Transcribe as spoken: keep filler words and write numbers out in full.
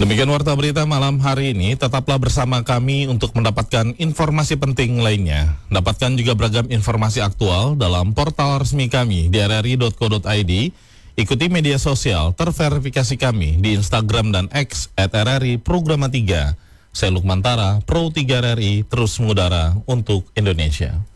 Demikian warta berita malam hari ini. Tetaplah bersama kami untuk mendapatkan informasi penting lainnya. Dapatkan juga beragam informasi aktual dalam portal resmi kami di r r i dot co dot i d. Ikuti media sosial terverifikasi kami di Instagram dan X at r r i programa tiga. Saya Lukman Tara, Pro tiga R R I, terus mengudara untuk Indonesia.